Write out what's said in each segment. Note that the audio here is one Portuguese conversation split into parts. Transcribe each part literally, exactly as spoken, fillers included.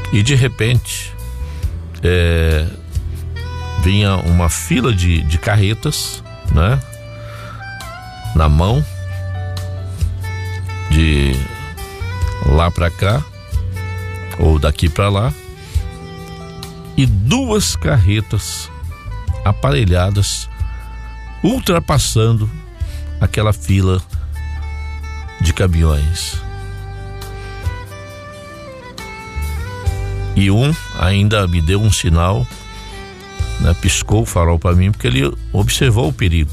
E de repente é, vinha uma fila de, de carretas, né, na mão, de lá para cá ou daqui para lá, e duas carretas aparelhadas ultrapassando aquela fila de caminhões. E um ainda me deu um sinal, né, piscou o farol para mim, porque ele observou o perigo.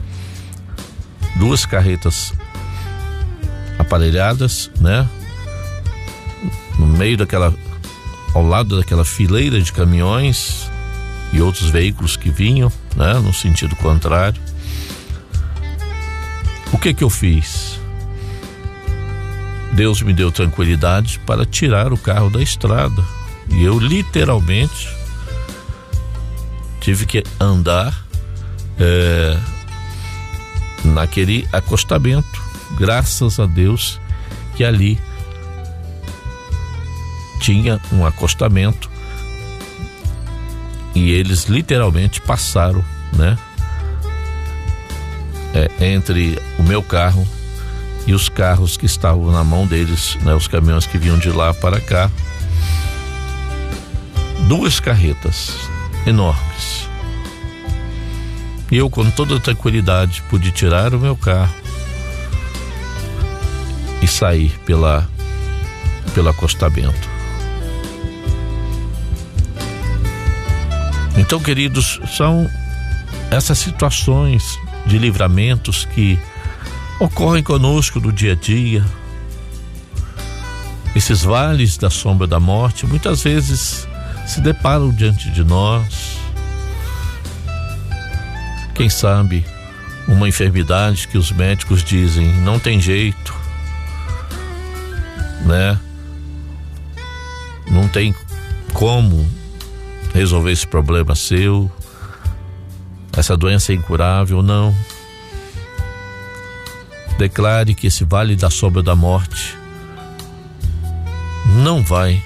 Duas carretas aparelhadas, né, no meio daquela, ao lado daquela fileira de caminhões e outros veículos que vinham, né, no sentido contrário. O que que eu fiz? Deus me deu tranquilidade para tirar o carro da estrada, e eu literalmente tive que andar é, naquele acostamento. Graças a Deus que ali tinha um acostamento e eles literalmente passaram, né, é, entre o meu carro e os carros que estavam na mão deles, né, os caminhões que vinham de lá para cá. Duas carretas enormes. E eu, com toda tranquilidade, pude tirar o meu carro e sair pela, pelo acostamento. Então, queridos, são essas situações de livramentos que ocorrem conosco no dia a dia. Esses vales da sombra da morte muitas vezes se deparam diante de nós. Quem sabe uma enfermidade que os médicos dizem não tem jeito, né? Não tem como resolver esse problema seu, essa doença é incurável. Não. Declare que esse vale da sombra da morte não vai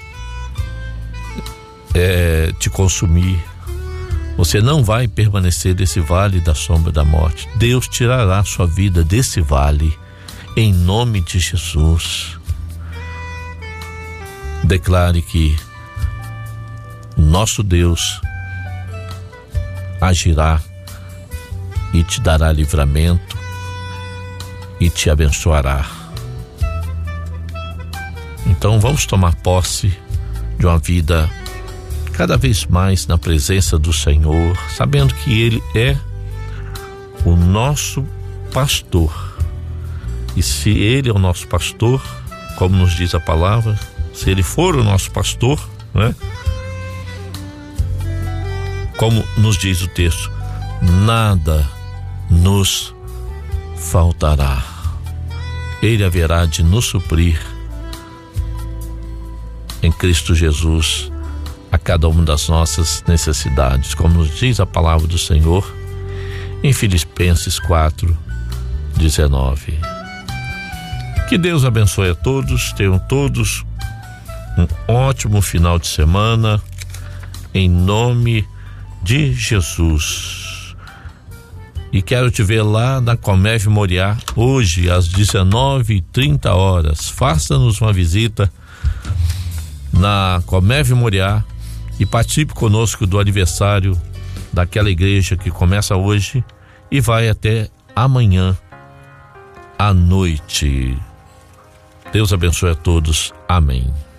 é, te consumir. Você não vai permanecer nesse vale da sombra da morte. Deus tirará a sua vida desse vale, em nome de Jesus. Declare que nosso Deus agirá e te dará livramento e te abençoará. Então vamos tomar posse de uma vida cada vez mais na presença do Senhor, sabendo que Ele é o nosso pastor. E se Ele é o nosso pastor, como nos diz a palavra, se Ele for o nosso pastor, né? Como nos diz o texto, nada nos faltará. Ele haverá de nos suprir em Cristo Jesus a cada uma das nossas necessidades, como nos diz a palavra do Senhor em Filipenses quatro, dezenove. Que Deus abençoe a todos, tenham todos um ótimo final de semana, em nome de Jesus. E quero te ver lá na Comev Moriá, hoje às dezenove e trinta horas. Faça-nos uma visita na Comev Moriá e participe conosco do aniversário daquela igreja que começa hoje e vai até amanhã à noite. Deus abençoe a todos. Amém.